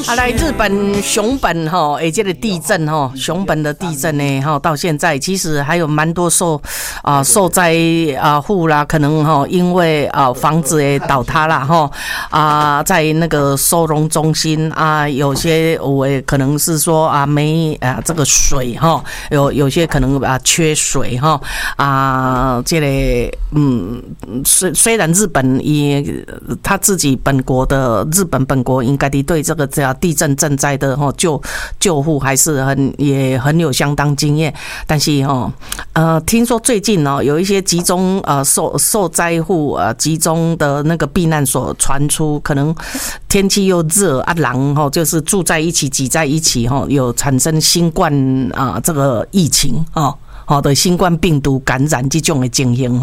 来日本熊本哈，这个地震哈，熊本的地震呢哈，到现在其实还有蛮多受灾户啦，可能哈因为房子也倒塌啦哈在那个收容中心有些我可能是说没这个水哈，有些可能缺水哈这个虽然日本他自己日本本国应该对这个地震震灾的救护还是也很有相当经验，但是听说最近有一些集中受灾户集中的那个避难所传出，可能天气又热人就是住在一起挤在一起有产生新冠这个疫情的新冠病毒感染这种的情形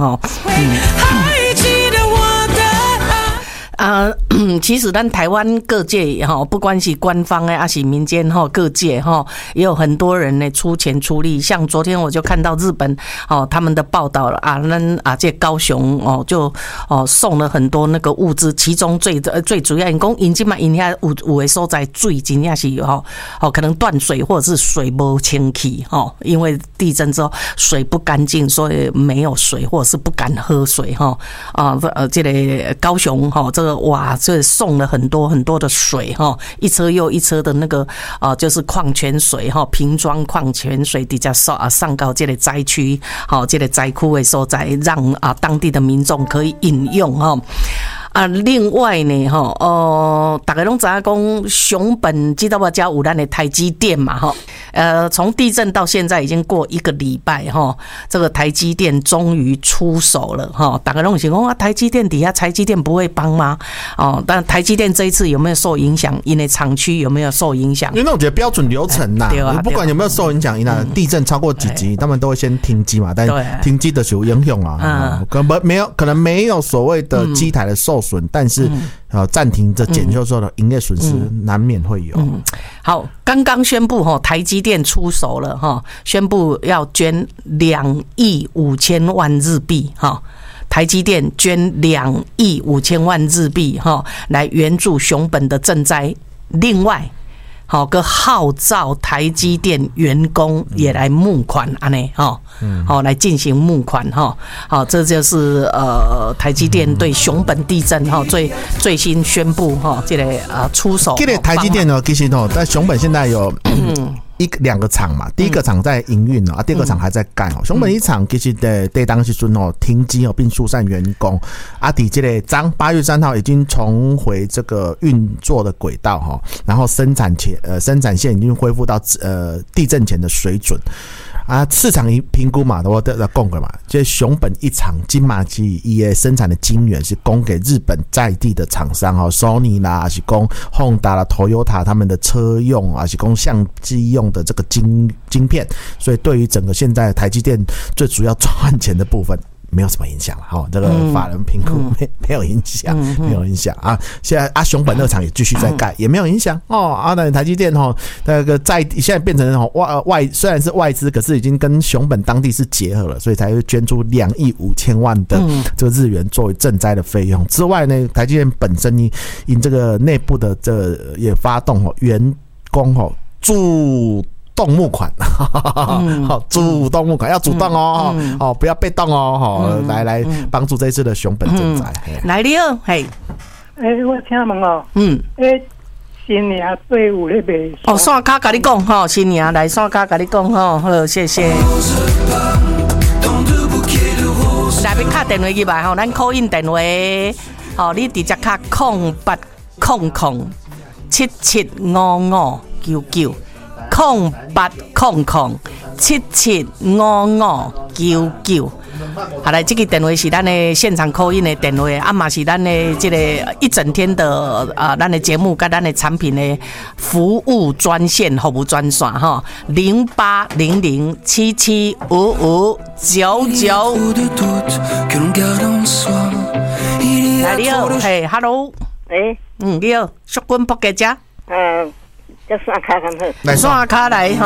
其实咱台湾各界不管是官方还是民间各界也有很多人呢出钱出力，像昨天我就看到日本他们的报道这高雄就送了很多那个物资，其中最主要因讲因现在有的所在水真的是可能断水或者是水不清气因为地震之后水不干净，所以没有水或者是不敢喝水这个高雄这个哇，这送了很多很多的水一车又一车的那个就是矿泉水瓶装矿泉水直接上到这个灾区这个灾区的所在，让当地的民众可以饮用另外呢大家都知道说熊本知道家有咱的台积电嘛从地震到现在已经过1个礼拜这个台积电终于出手了大家都想说台积电底下台积电不会帮吗但台积电这一次有没有受影响，因为厂区有没有受影响， 因为那种标准流程不管有没有受影响地震超过几级他们都会先停机嘛，但停机的是有影响可能没有所谓的机台的受损但是暂停这检修之后的营业损失难免会有好，刚刚宣布台积电出手了宣布要捐2亿5千万日币台积电捐2亿5千万日币来援助熊本的震灾，另外个号召台积电员工也来募款来进行募款这就是台积电对熊本地震最新宣布这个出手。 这个台积电其实在熊本现在有2个厂嘛，第一个厂在营运第二个厂还在盖熊本一厂其实在当时停机并疏散员工在这个8月3号已经重回这个运作的轨道然后生产线已经恢复到地震前的水准市场评估嘛，我讲过嘛，这熊本一厂金马机也生产的晶圆是供给日本在地的厂商Sony 啦，还是供 Honda 啦 Toyota 他们的车用还是供相机用的这个晶片，所以对于整个现在台积电最主要赚钱的部分没有什么影响了这个法人评估没有影响没有影响现在熊本2厂也继续在盖也没有影响那台积电那个现在变成虽然是外资，可是已经跟熊本当地是结合了，所以才会捐出2亿5千万的这个日元作为赈灾的费用之外呢，台积电本身因这个内部的也发动员工主动募款主动募款要主动不要被动来帮助这一次的熊本赈灾来了我请问新年队伍咧卖线卡跟你讲新年来线卡跟你讲好谢谢来要打电话去吧咱call in电话你直接卡0800 775599 0800 775599好来，这个电话是咱的现场call in的电话嘛是咱的这个一整天的咱的节目跟咱的产品的服务专线服务专线0800 775599来你好，hello 你好，淑君仆家家叫线卡很好， 来线卡来